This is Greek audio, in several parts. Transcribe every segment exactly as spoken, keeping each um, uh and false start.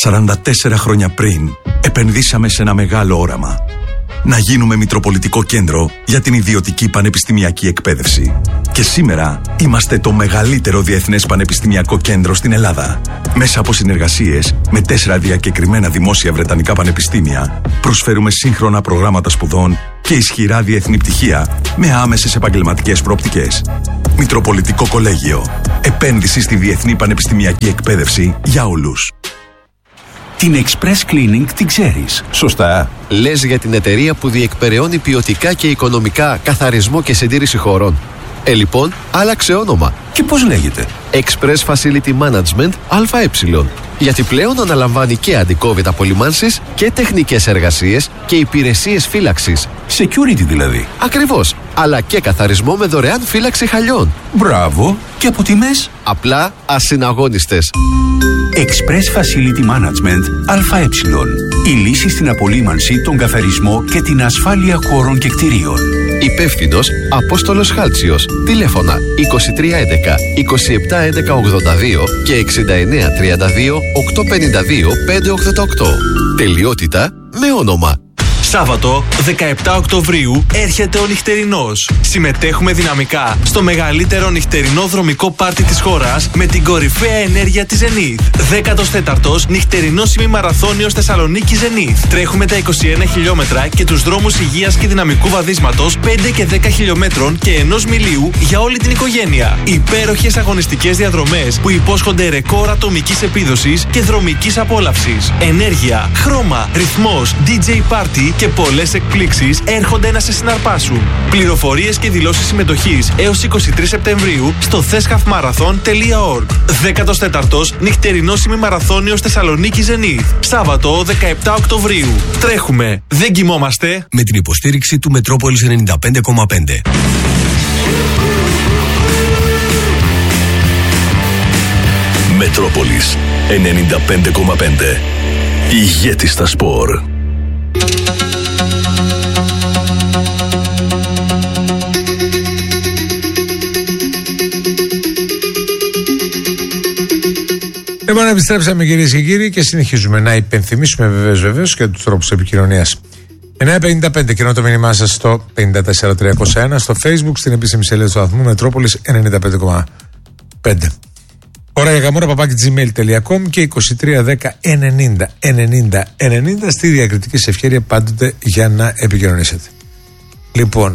σαράντα τέσσερα χρόνια πριν, επενδύσαμε σε ένα μεγάλο όραμα. Να γίνουμε μητροπολιτικό κέντρο για την ιδιωτική πανεπιστημιακή εκπαίδευση. Και σήμερα είμαστε το μεγαλύτερο διεθνές πανεπιστημιακό κέντρο στην Ελλάδα. Μέσα από συνεργασίες με τέσσερα διακεκριμένα δημόσια βρετανικά πανεπιστήμια, προσφέρουμε σύγχρονα προγράμματα σπουδών και ισχυρά διεθνή πτυχία με άμεσες επαγγελματικές προοπτικές. Μητροπολιτικό Κολέγιο. Επένδυση στη διεθνή πανεπιστημιακή εκπαίδευση για όλους. Την Express Cleaning την ξέρεις, σωστά? Λες για την εταιρεία που διεκπεραιώνει ποιοτικά και οικονομικά καθαρισμό και συντήρηση χωρών. Ε, λοιπόν, άλλαξε όνομα. Και πώς λέγεται? Express Facility Management ΑΕ. Γιατί πλέον αναλαμβάνει και αντικόβιτ απολυμάνσεις και τεχνικές εργασίες και υπηρεσίες φύλαξης. Security δηλαδή. Ακριβώς. Αλλά και καθαρισμό με δωρεάν φύλαξη χαλιών. Μπράβο. Και από τιμές? Απλά ασυναγώνιστες. Express Facility Management ΑΕ. Η λύση στην απολύμανση, τον καθαρισμό και την ασφάλεια χώρων και κτηρίων. Υπεύθυνος Απόστολος Χάλτσιος. Τηλέφωνα είκοσι τρία έντεκα είκοσι επτά έντεκα ογδόντα δύο και εξήντα εννέα τριάντα δύο οκτακόσια πενήντα δύο πεντακόσια ογδόντα οκτώ. Τελειότητα με όνομα. Σάββατο δεκαεπτά Οκτωβρίου έρχεται ο νυχτερινός. Συμμετέχουμε δυναμικά στο μεγαλύτερο νυχτερινό δρομικό πάρτι της χώρας με την κορυφαία ενέργεια της Zenith. δέκατος τέταρτος νυχτερινός ημιμαραθώνιος Θεσσαλονίκη Zenith. Τρέχουμε τα είκοσι ένα χιλιόμετρα και τους δρόμους υγείας και δυναμικού βαδίσματος πέντε και δέκα χιλιόμετρων και ενός μιλίου για όλη την οικογένεια. Υπέροχες αγωνιστικές διαδρομές που υπόσχονται ρεκόρ ατομικής επίδοσης και δρομικής απόλαυσης. Ενέργεια, χρώμα, ρυθμός, ντι τζέι Party και πολλές εκπλήξεις έρχονται να σε συναρπάσουν. Πληροφορίες και δηλώσεις συμμετοχής έως είκοσι τρεις Σεπτεμβρίου στο θέσχαφ μάραθον τελεία ορg. δέκατος τέταρτος νυχτερινός ημιμαραθώνιος Θεσσαλονίκη Zenith. Σάββατο δεκαεπτά Οκτωβρίου. Τρέχουμε. Δεν κοιμόμαστε. Με την υποστήριξη του Μετρόπολης ενενήντα πέντε κόμμα πέντε. Μετρόπολης ενενήντα πέντε κόμμα πέντε. Ηγέτη στα σπορ. Λοιπόν, επιστρέψαμε κυρίες και κύριοι και συνεχίζουμε να υπενθυμίσουμε βεβαίως βεβαίως και τους τρόπους επικοινωνίας. εννιά πενήντα πέντε κοινό το μήνυμά σας στο πέντε τέσσερα τριακόσια ένα, στο Facebook, στην επίσημη σελίδα του σταθμού Μετρόπολης ενενήντα πέντε κόμμα πέντε. Ώρα για γαμόρα παπάκι τζι μέιλ τελεία κομ και είκοσι τρία δέκα ενενήντα ενενήντα ενενήντα στη διακριτική σε ευκαιρία πάντοτε για να επικοινωνήσετε. Λοιπόν,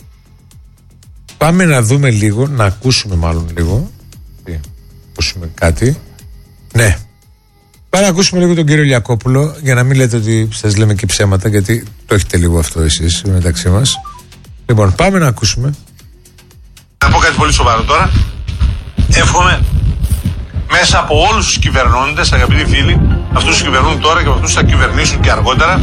πάμε να δούμε λίγο, να ακούσουμε μάλλον λίγο. Να ακούσουμε κάτι. Ναι. Πάμε να ακούσουμε λίγο τον κύριο Λιακόπουλο για να μην λέτε ότι σας λέμε και ψέματα, γιατί το έχετε λίγο αυτό εσείς μεταξύ μας. Λοιπόν, πάμε να ακούσουμε. Να πω κάτι πολύ σοβαρό τώρα. Εύχομαι μέσα από όλους τους κυβερνώντες, αγαπητοί φίλοι, αυτούς που κυβερνούν τώρα και αυτούς που θα κυβερνήσουν και αργότερα,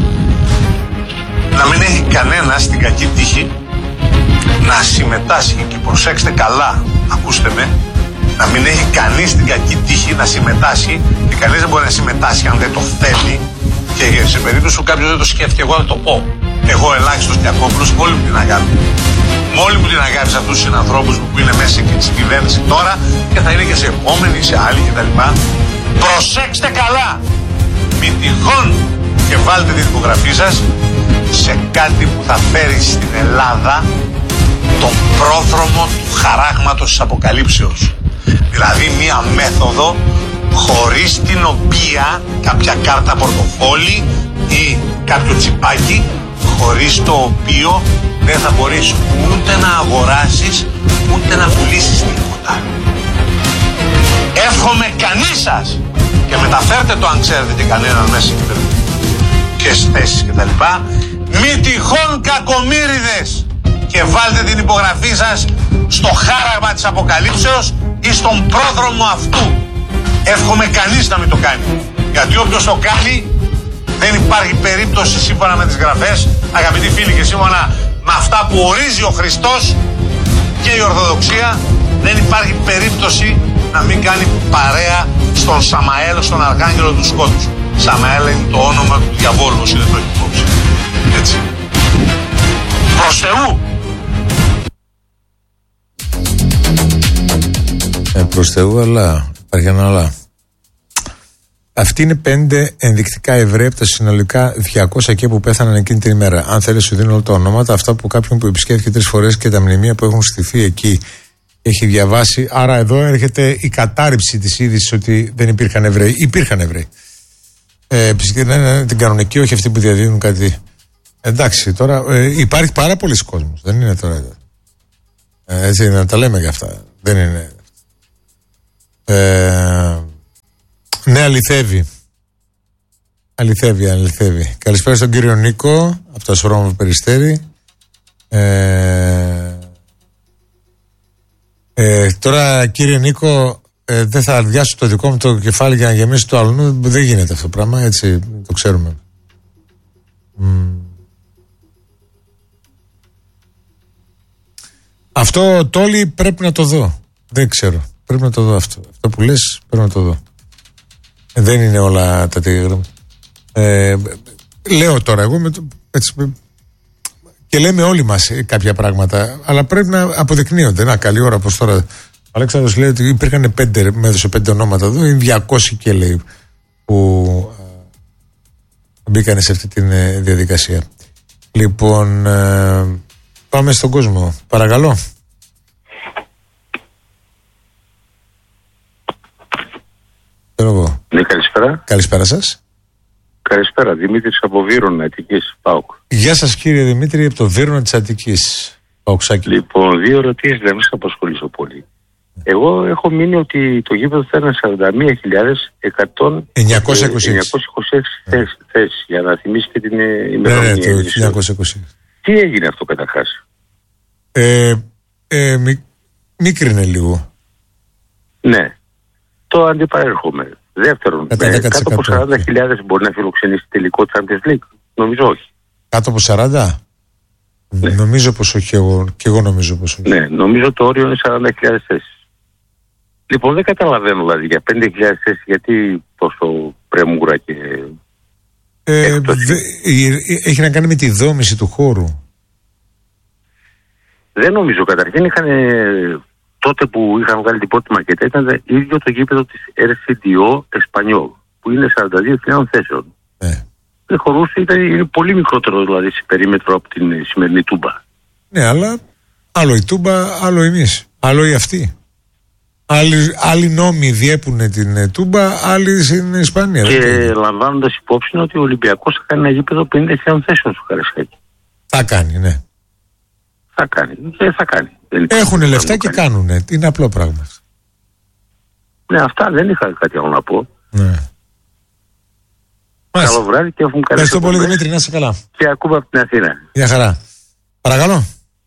να μην έχει κανένας την κακή τύχη να συμμετάσχει, και προσέξτε καλά, ακούστε με, να μην έχει κανείς την κακή τύχη να συμμετάσχει, και κανείς δεν μπορεί να συμμετάσχει αν δεν το θέλει, και σε περίπτωση που κάποιος δεν το σκέφτηκε, εγώ να το πω. Εγώ ελάχιστος Λιακόπουλος, με όλη μου την αγάπη. Με όλη μου την αγάπη σε αυτούς τους συνανθρώπους που είναι μέσα και στην κυβέρνηση τώρα και θα είναι και σε επόμενη, σε άλλη κτλ. Προσέξτε καλά! Μην τυχόν και βάλτε την υπογραφή σας σε κάτι που θα φέρει στην Ελλάδα τον πρόδρομο του χαράγματος της αποκαλύψεως. Δηλαδή μία μέθοδο χωρίς την οποία κάποια κάρτα πορτοφόλι ή κάποιο τσιπάκι, χωρίς το οποίο δεν θα μπορείς ούτε να αγοράσεις ούτε να πουλήσεις τίποτα. Εύχομαι κανείς σας, και μεταφέρτε το αν ξέρετε και κανέναν μέσα σε ποιες θέσεις και τα λοιπά, μη τυχόν κακομοίριδες, και βάλτε την υπογραφή σας στο χάραγμα της αποκαλύψεως ή στον πρόδρομο αυτού. Εύχομαι κανείς να μην το κάνει, γιατί όποιος το κάνει δεν υπάρχει περίπτωση, σύμφωνα με τις γραφές, αγαπητοί φίλοι, και σύμφωνα με αυτά που ορίζει ο Χριστός και η Ορθοδοξία, δεν υπάρχει περίπτωση να μην κάνει παρέα στον Σαμαέλ, στον Αρχάγγελο του Σκότους. Σαμαέλ είναι το όνομα του διαβόλου, όσοι δεν το έχει υπόψη. Έτσι. Προς Θεού! Ε, προς Θεού, αλλά υπάρχει ένα αλλά. Αυτοί είναι πέντε ενδεικτικά Εβραίοι από τα συνολικά διακόσια και που πέθαναν εκείνη την ημέρα. Αν θέλει, σου δίνω όλα τα ονόματα, αυτά που κάποιον που επισκέφθηκε τρεις φορές και τα μνημεία που έχουν στηθεί εκεί έχει διαβάσει. Άρα εδώ έρχεται η κατάρριψη της είδησης ότι δεν υπήρχαν Εβραίοι. Υπήρχαν Εβραίοι. Ε, ναι, την κανονική, όχι αυτοί που διαδίδουν κάτι. Εντάξει, τώρα ε, υπάρχει πάρα πολλοί κόσμος. Δεν είναι τώρα. Ε, έτσι, να τα λέμε για αυτά. Δεν είναι. Ε, ναι, αληθεύει. Αληθεύει, αληθεύει. Καλησπέρα στον κύριο Νίκο από το Σωρόμο Περιστέρι. Ε, ε, τώρα, κύριε Νίκο, ε, δεν θα αδειάσω το δικό μου το κεφάλι για να γεμίσει το αλλού. Δεν γίνεται αυτό το πράγμα, έτσι το ξέρουμε. Mm. Αυτό το όλοι πρέπει να το δω. Δεν ξέρω. Πρέπει να το δω αυτό. Αυτό που λες πρέπει να το δω. Ε, δεν είναι όλα τα τίγρα. Ε, λέω τώρα εγώ με το, έτσι, και λέμε όλοι μας κάποια πράγματα, αλλά πρέπει να αποδεικνύονται. Να, καλή ώρα πως τώρα. Ο Αλέξανδρος λέει ότι υπήρχαν πέντε, με έδωσε πέντε ονόματα εδώ, είναι διακόσια και λέει που α, μπήκανε σε αυτή τη διαδικασία. Λοιπόν, ε, πάμε στον κόσμο. Παρακαλώ. Ναι, καλησπέρα. Καλησπέρα σας. Καλησπέρα, Δημήτρης από Βύρωνα, Αττικής, ΠΑΟΚ. Γεια σας κύριε Δημήτρη, από το Βύρωνα της Αττικής, ΠΑΟΚσάκι. Λοιπόν, δύο ερωτήσεις, δεν σας απασχολήσω πολύ. Εγώ έχω μείνει ότι το γήπεδο θα είναι σαράντα μία χιλιάδες εννιακόσια είκοσι έξι θέσεις, για να θυμίσετε την ημερομηνία. Ναι, ναι, το εννιακόσια είκοσι έξι. Τι έγινε αυτό καταρχάς? Ε, ε, μι, μίκρινε λίγο. Ναι, το αντιπαρέρχομαι. Δεύτερον, ε, κάτω από σαράντα χιλιάδες μπορεί να φιλοξενήσει τελικό Champions League? Νομίζω όχι. Κάτω από σαράντα? Ναι. Νομίζω πως όχι, εγώ, και εγώ νομίζω πως όχι. Ναι, νομίζω το όριο είναι σαράντα χιλιάδες θέσεις. Λοιπόν, δεν καταλαβαίνω δηλαδή για πέντε χιλιάδες θέσεις γιατί τόσο πρεμούρα και... Ε, δε, έχει να κάνει με τη δόμηση του χώρου. Δεν νομίζω. Καταρχήν είχαν... Τότε που είχαν βγάλει την πρώτη μακέτα ήταν ίδιο το γήπεδο της Ερ Σι Ντι Ο Εσπανιόλ, που είναι σαράντα δύο χιλιάδες θέσεων. Ναι. Δεν χωρούσε, ήταν είναι πολύ μικρότερο δηλαδή σε περίμετρο από την σημερινή Τούμπα. Ναι, αλλά άλλο η Τούμπα, άλλο εμείς, άλλο η αυτή. Άλλοι, άλλοι νόμοι διέπουν την Τούμπα, άλλοι στην Ισπανία. Και λαμβάνοντας υπόψη ότι ο Ολυμπιακός θα κάνει ένα γήπεδο πενήντα χιλιάδες θέσεων στο Καραϊσκάκι. Θα κάνει, ναι. Θα κάνει, δεν θα κάνει. Έχουν λεφτά και κάνουν. Είναι απλό πράγμα. Ναι, αυτά δεν είχα κάτι άλλο να πω. Ναι. Καλό βράδυ και έχουν κάνει. Ευχαριστώ πολύ, Δημήτρη, να είσαι καλά. Και ακούμε από την Αθήνα. Γεια χαρά. Παρακαλώ.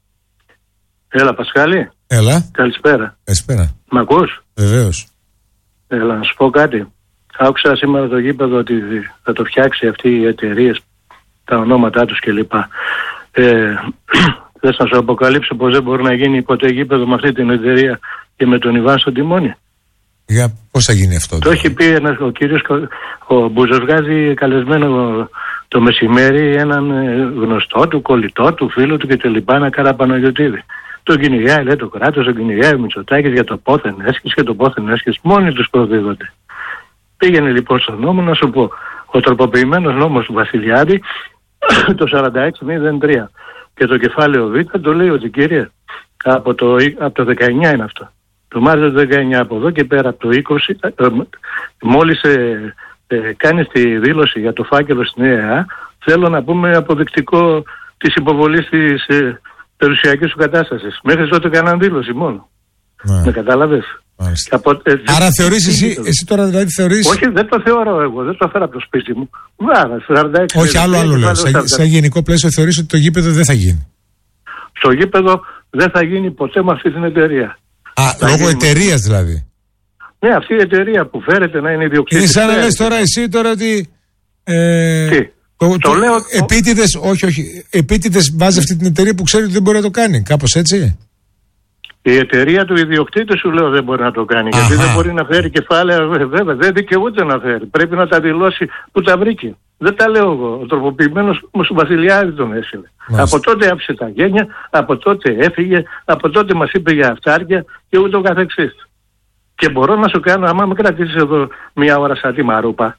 Έλα, Πασχάλη. Έλα. Καλησπέρα. Καλησπέρα. Μ' ακούς? Βεβαίως. Έλα, να σου πω κάτι. Άκουσα σήμερα το γήπεδο ότι θα το φτιάξει αυτή η εταιρεία, τα ονόματά τους κλπ. Ε, θες να σου αποκαλύψω πως δεν μπορεί να γίνει ποτέ γήπεδο με αυτή την εταιρεία και με τον Ιβάν στον τιμόνι? Για πώς θα γίνει αυτό? Το έχει πει ένας, ο κύριος ο Μπούζος, βγάζει καλεσμένο το μεσημέρι έναν γνωστό του, κολλητό του, φίλο του κτλ. Ένα Καραπαναγιωτήδη. Τον κυνηγάει, λέει το κράτος, τον κυνηγάει ο Μητσοτάκης για το πόθεν έσχεση και το πόθεν έσχεση. Μόνοι τους προδίδονται. Πήγαινε λοιπόν στον νόμο να σου πω. Ο τροποποιημένος νόμος του Βασιλιάδη το σαράντα έξι μηδέν τρία και το κεφάλαιο Β το λέει ότι κύριε από το, από το δεκαεννιά είναι αυτό. Το Μάρτιο του δεκαεννιά, από εδώ και πέρα από το είκοσι, ε, ε, μόλις ε, ε, κάνεις τη δήλωση για το φάκελο στην ΕΕΑ, θέλω να πούμε αποδεικτικό της υποβολής της ε, περιουσιακής σου κατάστασης. Μέχρι τότε κάναν δήλωση μόνο. Ναι. Με κατάλαβες? Από, ε, Άρα θεωρείς εσύ, εσύ τώρα δηλαδή θεωρείς... Όχι, δεν το θεωρώ εγώ, δεν το φέρω από το σπίτι μου. Βάρα, σαράντα έξι, όχι, άλλο άλλο λέω. Σαν, σαν γενικό πλαίσιο θεωρείς ότι το γήπεδο δεν θα γίνει? Στο γήπεδο δεν θα γίνει ποτέ με αυτή την εταιρεία. Α, θα λόγω εταιρείας δηλαδή? Ναι, αυτή η εταιρεία που φέρεται να είναι ιδιοκτήτης. Είναι σαν να λες τώρα εσύ τώρα ότι... Ε, Τι? Το, το, το λέω... Επίτηδες, όχι, όχι. Επίτηδες βάζει αυτή την εταιρεία που ξέρει ότι δεν μπορεί να το κάνει. Κάπως έτσι. Η εταιρεία του ιδιοκτήτη σου λέω δεν μπορεί να το κάνει. Αχα. Γιατί δεν μπορεί να φέρει κεφάλαια. Βέβαια, δεν δικαιούται να φέρει. Πρέπει να τα δηλώσει που τα βρήκε. Δεν τα λέω εγώ. Ο τροποποιημένος μου Βασιλιάδη τον έσυλε. Από τότε άφησε τα γένια, από τότε έφυγε, από τότε μας είπε για αυτάρκεια και ούτω καθεξής. Και μπορώ να σου κάνω, άμα με κρατήσεις εδώ μία ώρα σαν τη Μαρούπα,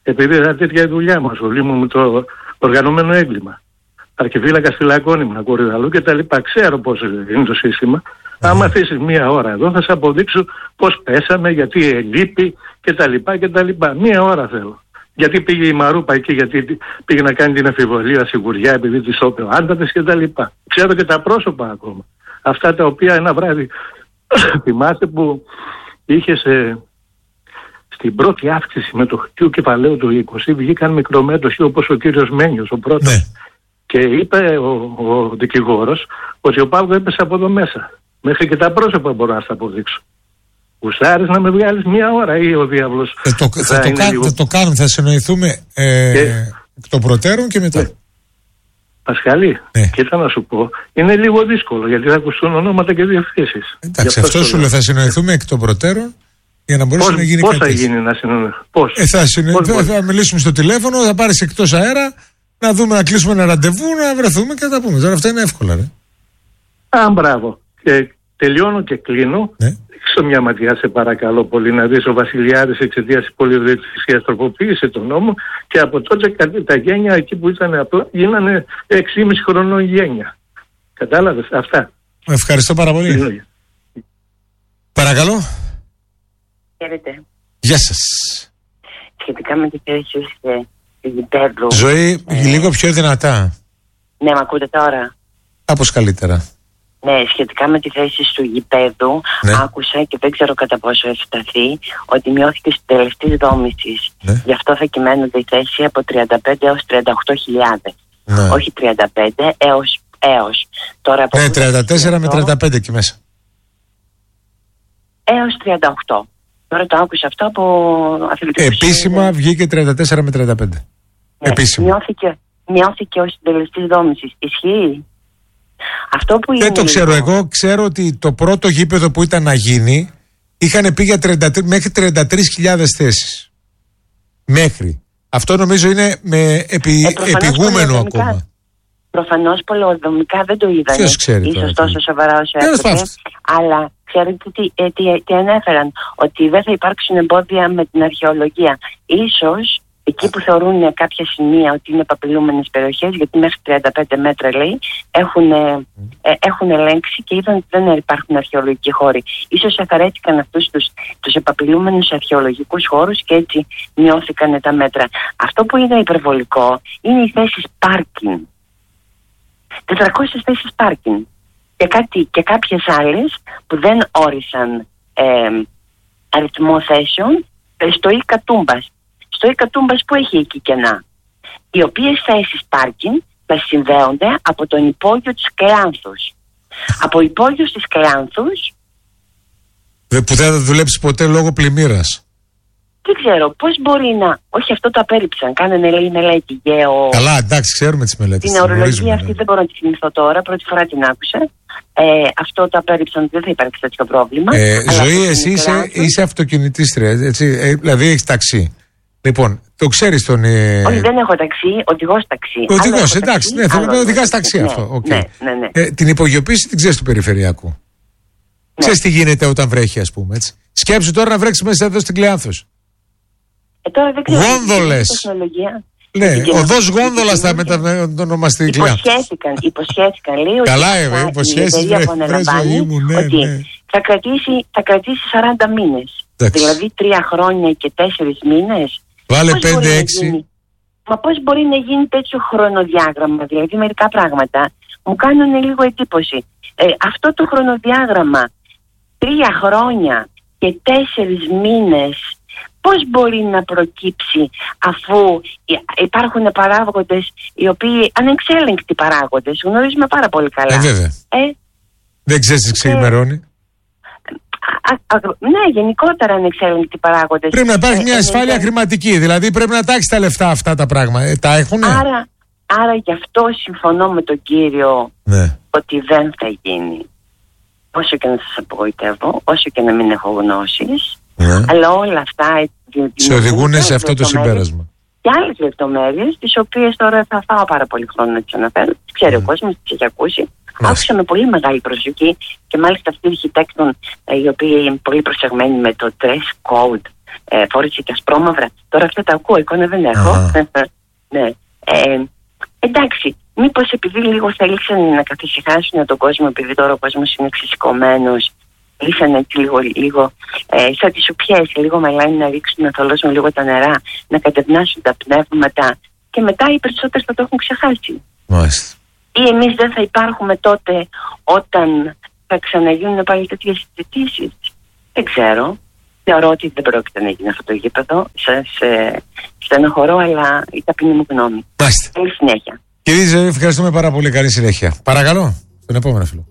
επειδή era τέτοια η δουλειά μου, ασχολούμαι με το οργανωμένο έγκλημα. Αρχιφύλακα στη Λακώνη, Κορυδαλού και τα λοιπά. Ξέρω πώς είναι το σύστημα. Mm. Άμα αφήσεις μία ώρα εδώ, θα σε αποδείξω πώς πέσαμε, γιατί ελείπει και τα λοιπά και τα λοιπά. Μία ώρα θέλω. Γιατί πήγε η Μαρούπα εκεί, γιατί πήγε να κάνει την αφιβολία σιγουριά, επειδή τη είπε ο άντρας και τα λοιπά. Ξέρω και τα πρόσωπα ακόμα. Αυτά τα οποία ένα βράδυ θυμάστε που είχε σε, στην πρώτη αύξηση με το χτυού κεφαλαίου του είκοσι, βγήκαν μικρομέτωχοι όπως ο κύριος Μένιος, ο πρώτος. Ναι. Και είπε ο, ο δικηγόρος ότι ο Παύλο έπεσε από εδώ μέσα. Μέχρι και τα πρόσωπα μπορώ να στα αποδείξω. Γουστάρεις να με βγάλεις μία ώρα ή ο διάβολος ε, το, θα, θα, το κα, λίγο... θα το κάνουμε, θα συνοηθούμε ε, και... εκ των προτέρων και μετά. Ε, Πασχαλή, ναι. Κοίτα να σου πω, είναι λίγο δύσκολο γιατί θα ακουστούν ονόματα και διευθύνσεις. Εντάξει, αυτό, αυτό σου λέω, θα συνοηθούμε εκ των προτέρων για να μπορέσει να γίνει πώς κάτι. Πώς θα γίνει να συνοηθούμε, πώς. Ε, θα, συνο... πώς θα, θα μιλήσουμε στο τηλέφωνο, θα πάρεις εκτός αέρα, να δούμε, να κλείσουμε ένα ραντεβού, να βρεθούμε και να τα πούμε. Τώρα αυτά είναι εύκολα, ρε. Α, μπράβο. Και τελειώνω και κλείνω. Ναι. Ρίξω μια ματιά, σε παρακαλώ πολύ, να δεις ο Βασιλιάδης εξαιτίας της πολυδιοκτησίας τροποποίησε τον νόμο και από τότε τα γένια εκεί που ήταν απλά γίνανε έξι και μισό χρονών γένια. Κατάλαβες αυτά. Ευχαριστώ πάρα πολύ. Λόγια. Παρακαλώ. Χαίρετε. Γεια σας. Σχετικά με τη θέση του γηπέδου. Ζωή, ε... λίγο πιο δυνατά. Ναι, με ακούτε τώρα. Κάπως καλύτερα. Ναι, σχετικά με τη θέση του γηπέδου, ναι. Άκουσα και δεν ξέρω κατά πόσο έχει σταθεί ότι μειώθηκε στην τελευταία δόμηση. Ναι. Γι' αυτό θα κυμαίνονται η θέση από τριάντα πέντε έως τριάντα οκτώ χιλιάδες. Ναι. Όχι τριάντα πέντε έως. έως. Τώρα, ναι, τριάντα τέσσερα με τριάντα πέντε εκεί μέσα. Έως τριάντα οκτώ. Τώρα το άκουσα αυτό από αθλητικούς. Επίσημα είναι... βγήκε τριάντα τέσσερα με τριάντα πέντε. Ναι, επίσημα. Μειώθηκε, μειώθηκε ως συντελεστής δόμησης. Ισχύει? Αυτό που δεν το ξέρω λίγο... εγώ. Ξέρω ότι το πρώτο γήπεδο που ήταν να γίνει είχαν πει για τριάντα τρία, μέχρι τριάντα τρεις χιλιάδες θέσεις. Μέχρι. Αυτό νομίζω είναι με επι, ε, επιγούμενο ακόμα. Προφανώς πολεοδομικά δεν το είδανε. Ποιος ξέρει ίσως τώρα, τόσο σοβαρά όσο έπρεπε. Αλλά ξέρετε τι, ε, τι, τι ανέφεραν. Ότι δεν θα υπάρξουν εμπόδια με την αρχαιολογία. Ίσως εκεί που θεωρούν κάποια σημεία ότι είναι επαπειλούμενες περιοχές, γιατί μέχρι τριάντα πέντε μέτρα λέει, έχουν, ε, έχουν ελέγξει και είδαν ότι δεν υπάρχουν αρχαιολογικοί χώροι. Ίσως αφαιρέθηκαν αυτούς τους, τους επαπειλούμενους αρχαιολογικούς χώρους και έτσι μειώθηκαν τα μέτρα. Αυτό που είδα υπερβολικό είναι οι θέσεις πάρκινγκ. τετρακόσιες θέσεις πάρκινγκ. Και, κάτι, και κάποιες άλλες που δεν όρισαν ε, αριθμό θέσεων στο Ίκα Τούμπας. Στο Ίκα Τούμπας που έχει εκεί κενά. Οι οποίες θέσεις πάρκινγκ θα συνδέονται από τον υπόγειο της Κλάνθους. Από υπόγειο της Κλάνθους. Που δεν θα δουλέψει ποτέ λόγω πλημμύρας. Δεν ξέρω πώς μπορεί να. Όχι, αυτό το απέρριψαν. Κάνανε λέει μελέτη γεω. Καλά, εντάξει, ξέρουμε τις μελέτες. Την ορολογία αυτή ναι. Δεν μπορώ να τη θυμηθώ τώρα. Πρώτη φορά την άκουσα. Ε, αυτό το απέρριψαν ότι δεν θα υπάρξει τέτοιο πρόβλημα. Ε, Ζωή, εσύ είσαι, είσαι αυτοκινητίστρια. Έτσι, ε, δηλαδή έχει ταξί. Λοιπόν, το ξέρεις τον. Ε... Όχι, δεν έχω ταξί, οδηγός ταξί. Οδηγός, εντάξει, ναι, θέλω να οδηγάς ταξί ναι, αυτό. Okay. Ναι, ναι, ναι. Ε, την υπογειοποίηση την ξέρεις του περιφερειακού. Ναι. Ξέρεις τι γίνεται όταν βρέχει, ας πούμε. Έτσι. Σκέψου τώρα να βρέξει μέσα εδώ στην Κλεάνθος. Ε, τώρα δεν ξέρω. Γόνδολες. Ναι, οδός Γόνδολας θα μετανομαστεί η Κλεάνθος. Υποσχέθηκαν, υποσχέθηκαν, λέει ότι καλά, ε, υποσχέσεις, η εταιρεία που αναλαμβάνει ναι, ότι ναι. θα, κρατήσει, θα κρατήσει σαράντα μήνες. Εντάξει. Δηλαδή τρία χρόνια και τέσσερις μήνες. Βάλε πέντε έξι. Μα πώς μπορεί να γίνει τέτοιο χρονοδιάγραμμα? Δηλαδή μερικά πράγματα μου κάνουν λίγο εντύπωση. Ε, αυτό το χρονοδιάγραμμα τρία χρόνια και τέσσερις μήνες πώς μπορεί να προκύψει αφού υπάρχουν παράγοντες οι οποίοι ανεξέλεγκτοι παράγοντες, γνωρίζουμε πάρα πολύ καλά. Ε, βέβαια. Ε, δεν ξέρεις τι ξημερώνει. Α, α, ναι, γενικότερα ανεξέλεγκτοι παράγοντες. Πρέπει να υπάρχει μια ασφάλεια ε, χρηματική, δηλαδή πρέπει να τάξει τα λεφτά αυτά τα πράγματα. Ε, τα έχουνε. Άρα, άρα γι' αυτό συμφωνώ με τον κύριο ναι. Ότι δεν θα γίνει. Όσο και να σας απογοητεύω, όσο και να μην έχω γνώσεις, ναι. Αλλά όλα αυτά σε οδηγούν σε αυτό το συμπέρασμα. Και άλλες λεπτομέρειες, τις οποίες τώρα θα φάω πάρα πολύ χρόνο να τις αναφέρω. Τις ξέρει mm. ο κόσμος, τις έχει ακούσει. Mm. Άκουσα με πολύ μεγάλη προσοχή και μάλιστα αυτοί οι αρχιτέκτων, οι οποίοι είναι πολύ προσεγμένοι με το dress code, ε, φόρησε τα σπρώμαυρα. Τώρα αυτά τα ακούω, εικόνα δεν έχω. Ναι. Ε, εντάξει, μήπως επειδή λίγο θέλησαν να καθησυχάσουν τον κόσμο, επειδή τώρα ο κόσμος είναι ξεσηκωμένος, θέλησαν έτσι λίγο, λίγο ε, σαν τις σουπιές, λίγο μελάνι να ρίξουν, να θολώσουν λίγο τα νερά, να κατευνάσουν τα πνεύματα και μετά οι περισσότεροι θα το έχουν ξεχάσει. Μάλιστα. Ή εμείς δεν θα υπάρχουμε τότε όταν θα ξαναγίνουν πάλι τέτοιες συζητήσεις. Δεν ξέρω. Θεωρώ ότι δεν πρόκειται να γίνει αυτό το γήπεδο. Σας ε, στενοχωρώ, αλλά η ταπεινή μου γνώμη. Μάλιστα. Καλή συνέχεια. Κύριε Ζερή, ευχαριστούμε πάρα πολύ. Καλή συνέχεια. Παρακαλώ, τον επόμενο φίλο.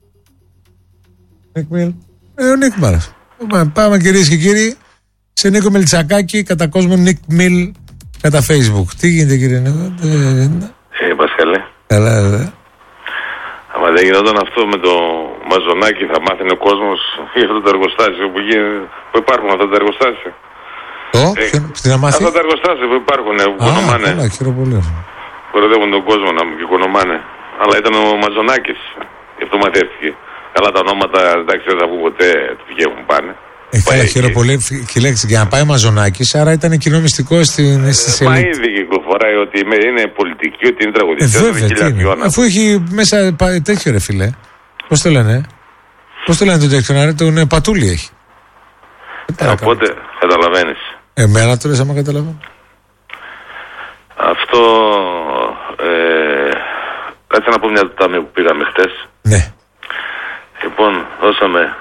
Νίκ Μιλ. Ε, ο Νίκ Μάρας. Πάμε κυρίες και κύριοι σε Νίκο Μελτσακάκη, κατά κόσμο Νίκ Μιλ κατά Facebook. Τι γίνεται κύριε Νίκο? Ε, Πασχαλέ. Καλά, βέβαια. Άμα δεν γινόταν αυτό με το μαζονάκι, θα μάθαινε ο κόσμος για αυτό το εργοστάσιο που, γίνει, που υπάρχουν αυτά τα εργοστάσια. Το, ε, στην αμάθη. Αυτά τα εργοστάσια που υπάρχουν, που οικονομάνε. Καλά, χειροπολείο. Κοροϊδεύουν τον κόσμο να μην οικονομάνε. Αλλά ήταν ο Μαζονάκης, γι' αυτό μαθαίθηκε. Καλά τα ονόματα, εντάξει, δεν θα βγουν ποτέ, του βγαίνουν πάνε. Ε, καλά, χειροπολείο, λέξη, για να πάει Μαζονάκης, άρα ήταν κοινό μυστικό στην σελίδα. Μα ήδη κυκλοφοράει ότι είναι πολιτική, ότι είναι τραγουδιστής. Ε, βέβαια, αφού έχει μέσα τέτοιο ρε φίλε. Πώς το λένε, πώς το λένε τον τέτοιο, τον ε, Πατούλη έχει. Ε, οπότε καταλαβαίνεις. Εμένα το λες άμα καταλαβαίνω. Αυτό, ε, κάτσε να πω μια τάμια που πήγαμε χτες. Ναι. Λοιπόν, δώσαμε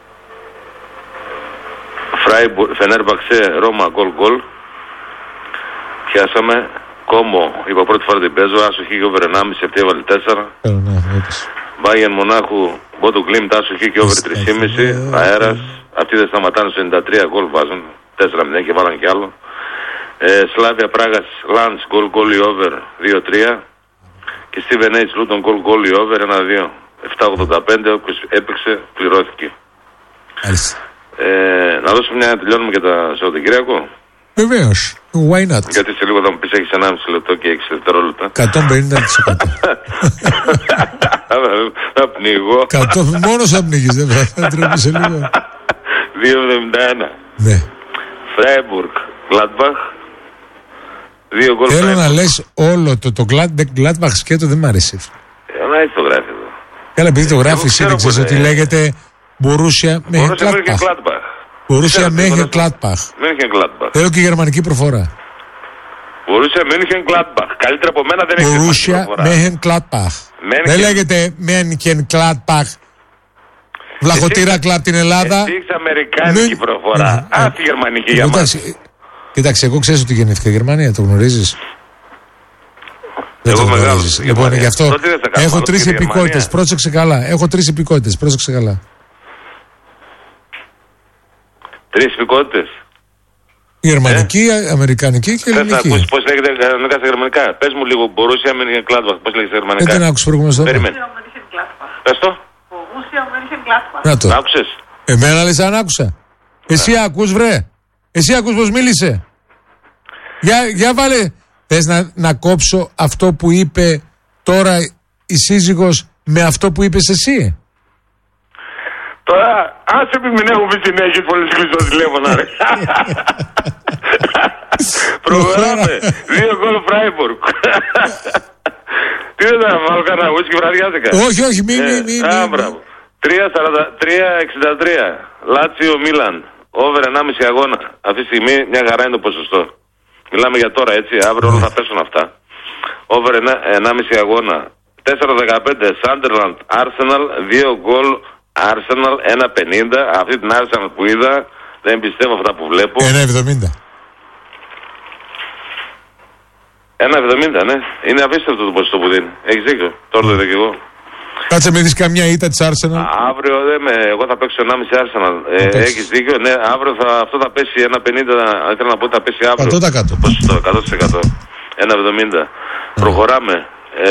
Φενέρμπαξε, Ρώμα, γκολ γκολ. Πιάσαμε Κόμο, είπα πρώτη φορά την παίζω, άσοχη και over ενάμιση, αυτή έβαλε τέσσερα. Μπάγεν Μονάχου, Μπότο Κλίμ, άσοχη και over τρία κόμμα πέντε. Αέρας, αυτοί δεν σταματάνε στο ενενήντα τρία, γκολ βάζουν, τέσσερα μηδέν και βάλαν κι άλλο. Ε, Σλάβια Πράγας, Λάντς, γκολ γκολ ή over δύο τρία. Και Στίβεν Έιτς, Λούτον, γκολ γκολ ή over ένα δύο. επτά ογδόντα πέντε, όποιος έπαιξε, πληρώθηκε. Ε, να δώσουμε μια να τελειώνουμε για τα Σαββατοκύριακο. Βεβαίως, why not. Γιατί σε λίγο θα μου πεις έχεις ενάμιση λεπτό και έξι δευτερόλεπτα. εκατόν πενήντα τοις εκατό. Θα πνιγώ. Μόνος θα πνιγείς, δεν θα τρέχει σε λίγο. δύο εβδομήντα ένα. Ναι. Φράιμπουργκ, Γκλάντμπαχ. Δύο γκολ. Θέλω να λες όλο το, το Gladbach σκέτο δεν μ' αρέσει. Αλλά έτσι το γράφει εδώ. Καλά, επειδή το γράφει εσύ, δεν ξέρεις ότι λέγεται Μπορούσια Μέχεν-Gladbach. Μπορούσια Μέχεν-Gladbach. Θέλω και γερμανική προφορά. Μπορούσια Μέχεν-Gladbach. Καλύτερα από μένα δεν έχει. Μπορούσια Μέχεν-Gladbach. Δεν λέγεται Μέχεν-Gladbach. Βλαχωτήρα κλαμπ την Ελλάδα. Εσύ έχεις αμερικάνικη προφορά. Α, τη γερμανική για μας. Κοιτάξτε, εγώ ξέρω ότι γεννήθηκα Γερμανία, το γνωρίζεις. Δεν το γνωρίζεις. Λοιπόν, γι' αυτό έχω τρεις υπηκότητες. Πρόσεξε καλά. Έχω τρεις υπηκότητες. Πρόσεξε καλά. Τρεις υπηκότητες. Γερμανική, ε? αμερικανική και ελληνική. Θες να ακούσεις πώς λέγεται κανονικά στα γερμανικά. Πες μου λίγο, Μπορούσια Μönchengladbach, πώς λέγεται στα γερμανικά. Δεν την άκουσες προηγουμένως τώρα. Περίμενε. Πες το. Να το. Άκουσες. Εμένα λες αν άκουσα. Εσύ ακούς βρε. Εσύ ακούς πως μίλησε. Για, για βάλε. Θες να, να κόψω αυτό που είπε τώρα η σύζυγος με αυτό που είπες εσύ. Τώρα, άσε πει μην έχω πει συνέχεια πολύ κλειστό τηλέφωνα ρε. Προχωράμε. Δύο γκολ Φράιμπουργκ. Τι δεν θα βάλω κανένα ουίσκι βραδιάτικα. Όχι, όχι, μη, μη, μη. τρία εξήντα τρία. Λάτσιο Μίλαν. Over ενάμιση αγώνα. Αυτή τη στιγμή μια χαρά είναι το ποσοστό. Μιλάμε για τώρα έτσι, αύριο όλα θα πέσουν αυτά. Over ενάμιση αγώνα. τέσσερα δεκαπέντε Sunderland Arsenal, δύο γκολ Arsenal, ένα πενήντα. Αυτή την Arsenal που είδα, δεν πιστεύω αυτά που βλέπω. ένα εβδομήντα. ένα εβδομήντα, ναι. Είναι απίστευτο το ποσοστό που δίνει. Έχεις δίκιο. Τώρα το είδα και εγώ. Κάτσε με δεις καμιά ήττα της Arsenal. Αύριο δεν με, εγώ θα παίξω ενάμιση Arsenal. Ε, έχεις δίκιο, ναι, αύριο θα, αυτό θα πέσει ένα πενήντα, ήθελα να πω ότι θα πέσει αύριο. εκατό τοις εκατό. Ποσοστό, εκατό τοις εκατό. ένα εβδομήντα. Mm. Προχωράμε. Ε,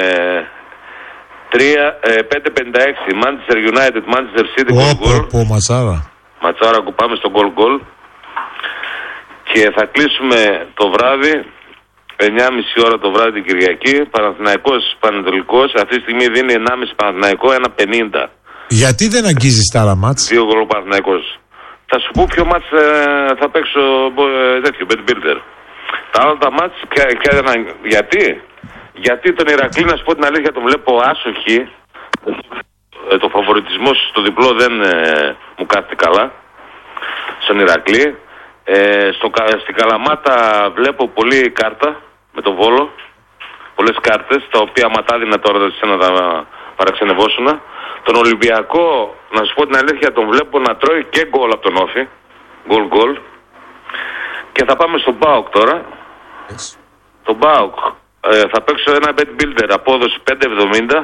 πέντε πενήντα έξι Manchester United, Manchester City, goal goal. Πω, ματσάρα. Ματσάρα που πάμε στο goal goal. Και θα κλείσουμε το βράδυ. εννιά και μισή ώρα το βράδυ την Κυριακή. Παναθηναϊκός Πανετολικός. Αυτή τη στιγμή δίνει ενάμιση Παναθηναϊκό, ένα πενήντα. Γιατί δεν αγγίζεις τα άλλα μάτς. Δύο γκολ Παναθηναϊκός. θα σου πω ποιο μάτς ε, θα παίξω ε, τέτοιο, bet builder. Τα άλλα τα μάτς, ποια, ποια, γιατί, γιατί τον Ηρακλή, να σου πω την αλήθεια, τον βλέπω άσοχη. Ε, το φαβοριτισμό στο διπλό δεν ε, μου κάθεται καλά. Στον Ηρακλή. Ε, στο, στην Καλαμάτα βλέπω πολύ κάρτα με τον Βόλο. Πολλές κάρτες, τα οποία ματάδινα τώρα να τα παραξενευόσουνα. Τον Ολυμπιακό, να σου πω την αλήθεια, τον βλέπω να τρώει και γκολ από τον Όφη. Γκολ γκολ. Και θα πάμε στον ΠΑΟΚ τώρα. Yes. Τον ΠΑΟΚ ε, θα παίξω ένα bet builder, απόδοση πέντε εβδομήντα.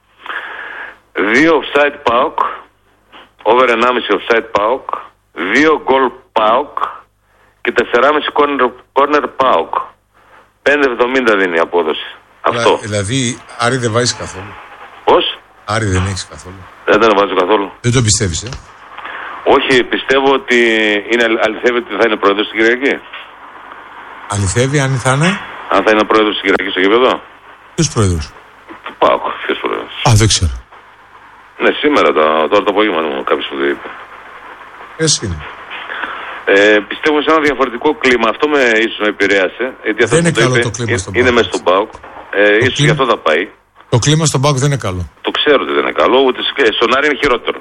δύο offside ΠΑΟΚ. Over ενάμιση offside ΠΑΟΚ. δύο γκολ ΠΑΟΚ. Και τέσσερα κόμμα πέντε corner, corner ΠΑΟΚ. πέντε εβδομήντα δίνει η απόδοση. Αλλά, αυτό. Δηλαδή, Άρη δεν βάζεις καθόλου. Πώς? Άρη δεν έχεις καθόλου. Δεν τον βάζω καθόλου. Δεν το πιστεύεις, ε? Όχι, πιστεύω ότι είναι, αληθεύει ότι θα είναι πρόεδρος στην Κυριακή. Αληθεύει, αν θα είναι. Αν θα είναι πρόεδρος στην Κυριακή στο γήπεδο. Ποιος πρόεδρος? Του ΠΑΟΚ, ποιος πρόεδρος? Α, δεν ξέρω. Ναι, σήμερα, το, τώρα το απόγευμα μου κάποιος που το είπε. Ποιος είναι? Ε, πιστεύω σε ένα διαφορετικό κλίμα. Αυτό με ίσως με επηρέασε. Γιατί δεν είναι το καλό είπε, το κλίμα στον είναι μέσα στον ΠΑΟΚ. Ε, ίσως κλίμα... γι' αυτό θα πάει. Το κλίμα στον ΠΑΟΚ δεν είναι καλό. Το ξέρω ότι δεν είναι καλό, ούτε στον Άρη είναι χειρότερο.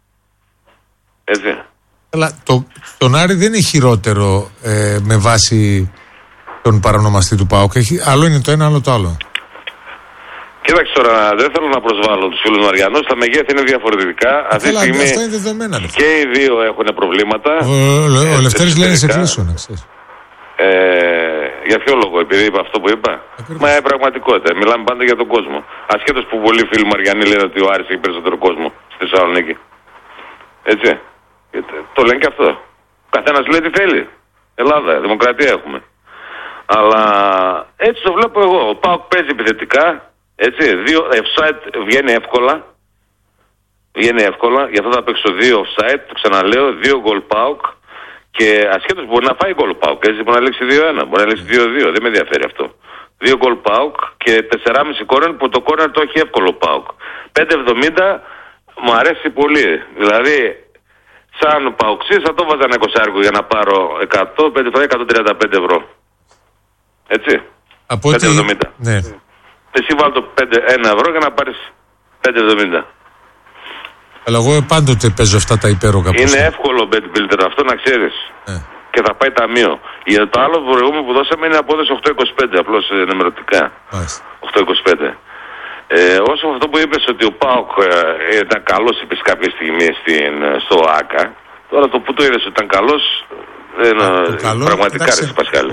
Έτσι. Αλλά το, τον Άρη δεν είναι χειρότερο ε, με βάση τον παρανομαστή του ΠΑΟΚ. Έχει, άλλο είναι το ένα, άλλο το άλλο. Κοίταξε τώρα, δεν θέλω να προσβάλλω τους φίλους Μαριανούς, τα μεγέθη είναι διαφορετικά. Αυτή τη στιγμή αυτά είναι δεδομένα. Και οι δύο έχουν προβλήματα. Ο, ο, ο Λευτέρης λένε σε κλείσιο, να ξέρεις. Ε, για ποιο λόγο, επειδή είπα αυτό που είπα? Ακριβώς. Μα η πραγματικότητα, μιλάμε πάντα για τον κόσμο. Ασχέτως που πολλοί φίλοι Μαριανοί λένε ότι ο Άρης έχει περισσότερο κόσμο στη Θεσσαλονίκη. Έτσι. Το λένε και αυτό. Καθένας λέει τι θέλει. Ελλάδα, δημοκρατία έχουμε. Αλλά έτσι το βλέπω εγώ. Ο ΠΑΟΚ παίζει επιθετικά. Έτσι, δύο offside βγαίνει εύκολα. Βγαίνει εύκολα. Γι' αυτό θα παίξω δύο offside. Το ξαναλέω. Δύο γκολ ΠΑΟΚ. Και ασχέτως μπορεί να φάει γκολ ΠΑΟΚ. Έτσι μπορεί να λήξει δύο ένα. Μπορεί να λήξει δύο δύο. Δεν με ενδιαφέρει αυτό. Δύο γκολ ΠΑΟΚ και τέσσερα κόμμα πέντε κόρνερ που το κόρνερ το έχει εύκολο ΠΑΟΚ. πέντε εβδομήντα μου αρέσει πολύ. Δηλαδή, σαν ΠΑΟΚΣής θα το βάζα ένα εικοσάρικο για να πάρω εκατό, πέντε φορές εκατόν τριάντα πέντε ευρώ. Έτσι. Από πέντε εβδομήντα. Ναι. Εσύ βάλω το ένα ευρώ για να πάρεις πέντε εβδομήντα. Αλλά εγώ πάντοτε παίζω αυτά τα υπέρογκα. Είναι εύκολο bet builder αυτό να ξέρεις. Ναι. Και θα πάει ταμείο. Για το άλλο προηγούμενο που δώσαμε είναι απόδοση οκτώ είκοσι πέντε, απλώς ενημερωτικά. οκτώ είκοσι πέντε. Ε, όσο αυτό που είπες ότι ο ΠΑΟΚ ε, ήταν καλός, είπες κάποια στιγμή στην, στο ΆΚΑ, τώρα το που το είδες ότι ήταν καλός, δεν, καλό, πραγματικά ρε Πασχάλη.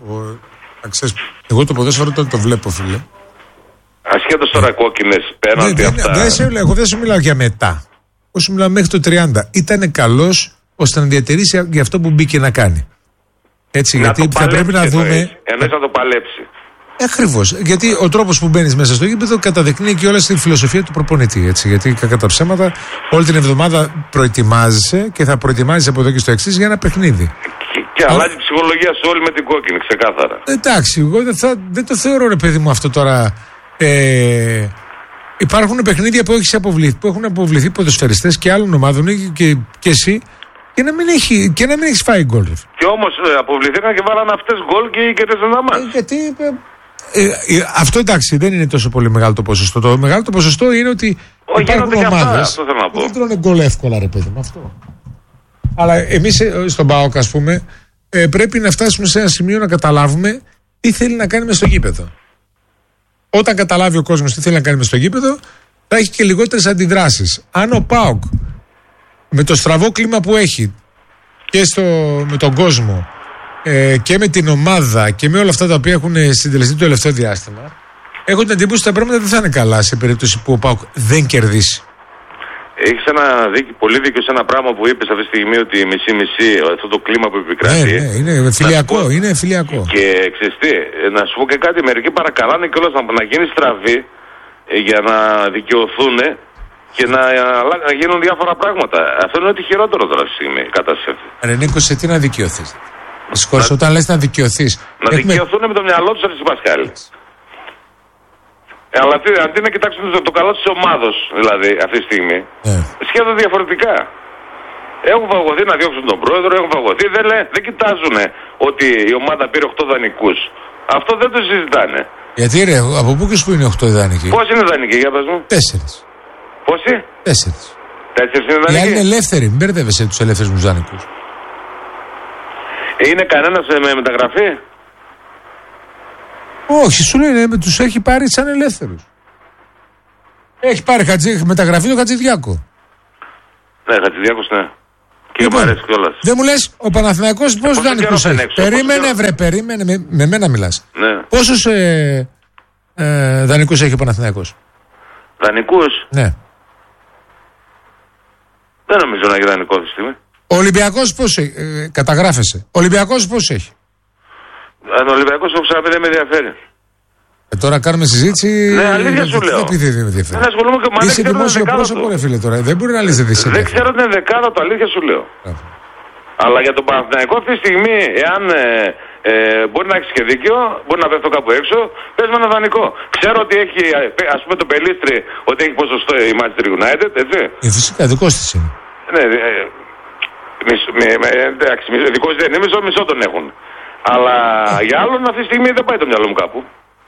Εγώ το ποδόσφαιρο τότε το βλέπω, φίλε. Ασχέτως τώρα κόκκινες πέναντι δεν, αυτά. Δεν, δεν, εγώ δεν σου μιλάω για μετά. Εγώ σου μιλάω μέχρι το τριάντα. Ήτανε καλός ώστε να διατηρήσει για αυτό που μπήκε να κάνει. Έτσι, να γιατί θα πρέπει να δούμε. Εννοείς να το παλέψει. Ακριβώς. Γιατί ο τρόπος που μπαίνεις μέσα στο γήπεδο καταδεικνύει και όλα στη φιλοσοφία του προπονητή. Έτσι. Γιατί κατά τα ψέματα όλη την εβδομάδα προετοιμάζεσαι και θα προετοιμάζεσαι από εδώ και στο εξής για ένα παιχνίδι. Και, και αλλάζει η ψυχολογία σου όλη με την κόκκινη, ξεκάθαρα. Εντάξει, εγώ δεν, θα, δεν το θεωρώ, ρε παιδί μου, αυτό τώρα. Ε, υπάρχουν παιχνίδια που, έχεις αποβληθεί, που έχουν αποβληθεί ποδοσφαιριστές και άλλων ομάδων και, και εσύ και να μην, έχει, και να μην έχεις φάει γκολ. Και όμως ε, αποβληθήκαν και βάλαν αυτές γκολ και, και τέσσερα μάτς. Ε, γιατί ε, ε, ε, αυτό εντάξει δεν είναι τόσο πολύ μεγάλο το ποσοστό. Το μεγάλο το ποσοστό είναι ότι Ο, υπάρχουν ομάδες που δεν τρώνε γκολ εύκολα, ρε παιδί μου, αυτό. Αλλά εμείς ε, στον ΠΑΟΚ, ας πούμε, ε, πρέπει να φτάσουμε σε ένα σημείο να καταλάβουμε τι θέλει να κάνει μες στο γήπεδο. Όταν καταλάβει ο κόσμος τι θέλει να κάνει μες στο γήπεδο, θα έχει και λιγότερες αντιδράσεις. Αν ο ΠΑΟΚ με το στραβό κλίμα που έχει και στο, με τον κόσμο ε, και με την ομάδα και με όλα αυτά τα οποία έχουν συντελεστεί το τελευταίο διάστημα, έχω την εντύπωση ότι τα πράγματα δεν θα είναι καλά σε περίπτωση που ο ΠΑΟΚ δεν κερδίσει. Έχεις ένα δίκη, πολύ δίκιο σε ένα πράγμα που είπες αυτή τη στιγμή ότι μισή-μισή, αυτό το κλίμα που επικρατεί. Ναι, ναι, είναι φιλιακό, πω, είναι φιλιακό. Και ξέρεις τι, να σου πω και κάτι, μερικοί παρακαλάνε κιόλας να, να γίνει στραβή για να δικαιωθούν και να, να γίνουν διάφορα πράγματα. Αυτό είναι ότι χειρότερο τώρα αυτή τη στιγμή η κατάσταση. Ρε Νίκο, σε τι να δικαιωθείς? Συγχωρείς, όταν λες να δικαιωθείς. Να έχουμε... δικαιωθούν με το μυαλό τους αυτή τη Πασχάλη. Αλλά τι, αντί να κοιτάξουν το, το καλό της ομάδος, δηλαδή, αυτή τη στιγμή, yeah. σχεδόν διαφορετικά. Έχουν φαγωθεί να διώξουν τον πρόεδρο, έχουν φαγωθεί. Δεν, λέ, δεν κοιτάζουν ότι η ομάδα πήρε οκτώ δανεικούς. Αυτό δεν το συζητάνε. Γιατί ρε, από πού και σου είναι οκτώ δανεικοί? Πόσοι είναι δανεικοί, για πες μου? Τέσσερις. Πόσοι? Τέσσερις. Τέσσερις είναι δανεικοί. Οι άλλοι είναι ελεύθεροι, μην μπερδεύεσαι τους ελεύθερους δανεικούς. Είναι κανένας με μεταγραφή? Όχι, σου λέει, τους έχει πάρει σαν ελεύθερους. Έχει πάρει χατζη, μεταγραφή το Χατζηδιάκο. Ναι, Χατζηδιάκος, ναι. Και λοιπόν, μου αρέσει κιόλας. Δεν μου λες, ο Παναθηναϊκός πόσους δανεικούς έχει? Έξω, περίμενε βρε, περίμενε, με, με μένα μιλάς. Ναι. Πόσους ε, ε, δανεικούς έχει ο Παναθηναϊκός? Δανεικούς? Ναι. Δεν νομίζω να έχει δανεικό αυτή τη στιγμή. Ο Ολυμπιακός πώς έχει? Ε, καταγράφεσαι. Ο Ολυμπιακός πώς έχει? Αν ο Ολυμπιακός έχω ξαναπεί δεν με ενδιαφέρει. Ε, τώρα κάνουμε συζήτηση. Ναι, αλήθεια σου λέω. Δεν με ενδιαφέρει. Δεν ασχολούμαι και μαζί. Είσαι δημόσιο πρόσωπο, ρε φίλε τώρα. Δεν μπορεί να λύσει τη Δεν ξέρω την δεκάδα του, αλήθεια σου λέω. Άρα. Αλλά για τον Παναθηναϊκό αυτή τη στιγμή, εάν ε, ε, μπορεί να έχει και δίκιο, μπορεί να πέφτω κάπου έξω, πες με ένα δανεικό. Ξέρω ότι έχει, ας πούμε, το Πελίστρι, ότι έχει ποσοστό η Manchester United, έτσι. Ε, φυσικά, δικός της είναι. Ναι, ε, με, με, εντάξει, δικός δεν είναι, μισό, μισό τον έχουν. Αλλά για άλλον αυτή τη στιγμή δεν πάει το μυαλό μου κάπου.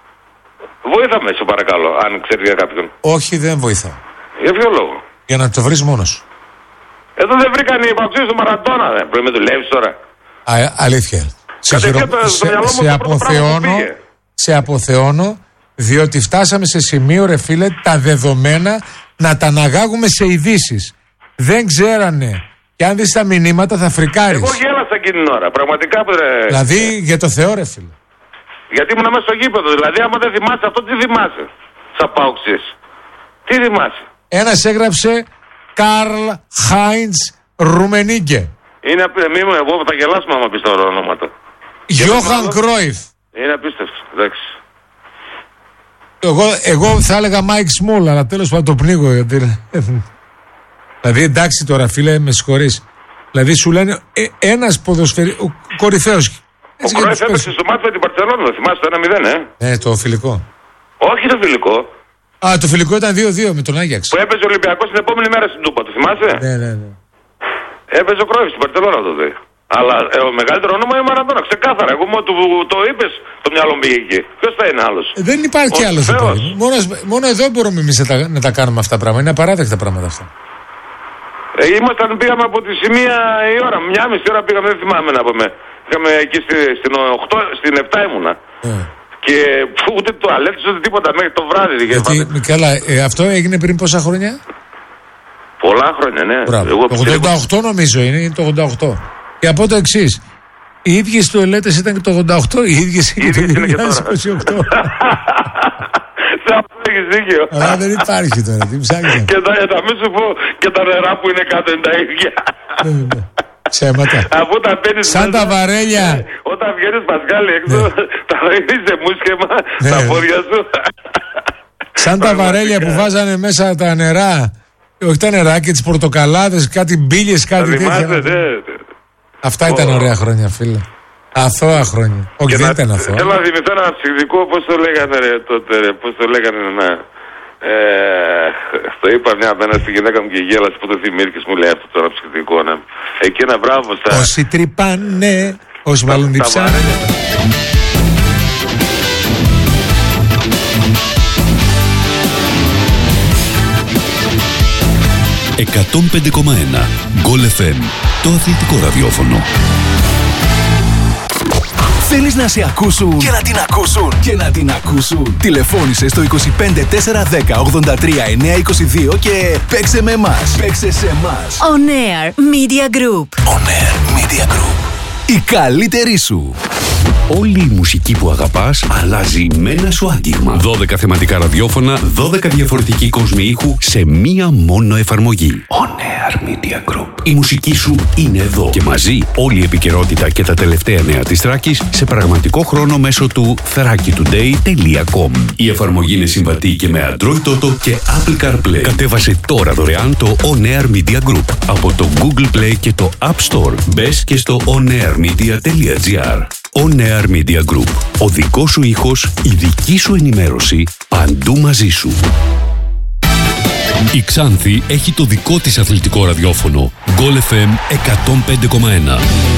Βοήθα με, σε παρακαλώ, αν ξέρει για κάποιον. Όχι, δεν βοηθά. Για ποιο λόγο? Για να το βρεις μόνος. Εδώ δεν βρήκαν οι παγκοσμίους του Μαραντόνα, δεν πρέπει να δουλεύεις τώρα. Α, αλήθεια. Σε, χειρο... το, σε, το σε, αποθεώνω, σε αποθεώνω, διότι φτάσαμε σε σημείο, ρε φίλε, τα δεδομένα να τα αναγάγουμε σε ειδήσεις. Δεν ξέρανε. Και αν δεις τα μηνύματα θα φρικάρεις. Εγώ γέλασα εκείνη την ώρα, πραγματικά. Ρε... Δηλαδή για το Θεό, ρε φίλε. Γιατί ήμουν μέσα στο γήπεδο. Δηλαδή, άμα δεν θυμάσαι αυτό, τι θυμάσαι? Σαν πάοξης. Τι θυμάσαι? Ένας έγραψε Καρλ Χάιντς Ρουμενίγκε. Είναι απίστευτο. Εγώ θα γελάσουμε άμα πεις τα ονόματα. Γιώχαν Κρόιφ. Είναι απίστευτο. Εντάξει. Εγώ, εγώ θα έλεγα Μάικ Σμόλ, αλλά τέλος πάντων το πνίγω. Γιατί... δηλαδή εντάξει τώρα, φίλε, με συγχωρείς. Δηλαδή σου λένε ε, ένας ποδοσφαιρικός, ο κορυφαίος. Ο Κρόιφ έπαιξε στο μάτι με την Μπαρσελόνα, το θυμάσαι το ένα μηδέν, ε. Ναι, το φιλικό. Όχι το φιλικό. Α, το φιλικό ήταν δύο δύο με τον Άγιαξ. Που έπαιζε ο Ολυμπιακός την επόμενη μέρα στην Τούπα, το θυμάσαι? Ναι, ναι, ναι. Έπαιζε ο Κρόιφ στην Μπαρσελόνα τότε. Αλλά ε, ο μεγαλύτερο όνομα είναι ο Μαραντόνα, ξεκάθαρα. Εγώ μου το, το είπες, το μυαλό μου πήγε εκεί. Ποιος θα είναι άλλος? Ε, δεν υπάρχει άλλος. Μόνο, μόνο εδώ μπορούμε εμείς να τα, να τα κάνουμε αυτά τα πράγματα. Είναι απαράδεκτα πράγματα αυτά. Ε, ήμασταν, πήγαμε από τη σημεία η ώρα, μια μισή ώρα πήγαμε, δεν θυμάμαι να πούμε. Είχαμε εκεί στη, στην, οκτώ, στην επτά ήμουνα. Yeah. Και που, ούτε τουαλέτες ούτε τίποτα μέχρι το βράδυ. Γιατί, καλά, ε, αυτό έγινε πριν πόσα χρόνια? Πολλά χρόνια, ναι. Εγώ το ογδόντα οκτώ νομίζω είναι, είναι το ογδόντα οκτώ. Και από το εξής. Οι ίδιες τουαλέτες ήταν και το ογδόντα οκτώ, οι ίδιες είναι το δύο χιλιάδες είκοσι οκτώ. Έχεις δίκιο. Αλλά δεν υπάρχει τώρα, τι ψάχνεις? Και τα, τα μη σου πω, και τα νερά που είναι κάτω είναι τα ίδια. Ψέματα. Αφού τα παίρνεις σαν τα βαρέλια. Όταν βγαίνεις Πασκάλη έξω, τα ρίχνεις σε μουσκεμα στα πόδια σου. Σαν τα βαρέλια που βάζανε μέσα τα νερά. Όχι τα νερά και τις πορτοκαλάδες, κάτι μπίλιες, κάτι τέτοια. Αυτά ήταν ωραία χρόνια, φίλε. Αθώα χρόνια. Όχι, δεν ήταν αθώα. Θέλω να θυμηθώ ένα ψυχικό, πώς το λέγανε ρε, τότε, ρε, πώς το λέγανε, ναι. Ε, το είπα μια μέρα στη γυναίκα μου και γέλασε που το θυμήθηκες, μου λέει αυτό τώρα ψυχικό, ναι. Εκεί ένα μπράβο στα... Όσοι τρυπάνε, όσοι μάλλον διψάνε. εκατόν πέντε κόμμα ένα Γκολ εφ εμ, το αθλητικό ραδιόφωνο. Θέλεις να σε ακούσουν και να την ακούσουν και να την ακούσουν? Τηλεφώνησε στο είκοσι πέντε τέσσερα δέκα ογδόντα τρία εννιακόσια είκοσι δύο και παίξε με εμάς. Παίξε σε εμάς. On Air Media Group. On Air Media Group. Η καλύτερη σου. Όλη η μουσική που αγαπάς αλλάζει με ένα σου άγγιγμα. δώδεκα θεματικά ραδιόφωνα, δώδεκα διαφορετικοί κόσμοι ήχου σε μία μόνο εφαρμογή. On Air Media Group. Η μουσική σου είναι εδώ και μαζί όλη η επικαιρότητα και τα τελευταία νέα της Θράκης σε πραγματικό χρόνο μέσω του θράκη τουντέι τελεία κομ. Η εφαρμογή είναι συμβατή και με Android Auto και Apple CarPlay. Κατέβασε τώρα δωρεάν το On Air Media Group από το Google Play και το App Store. Μπες και στο onairmedia τελεία gr. On Air Media Group. Ο δικός σου ήχος, η δική σου ενημέρωση, παντού μαζί σου. Η Ξάνθη έχει το δικό της αθλητικό ραδιόφωνο. Goal εφ εμ εκατόν πέντε κόμμα ένα.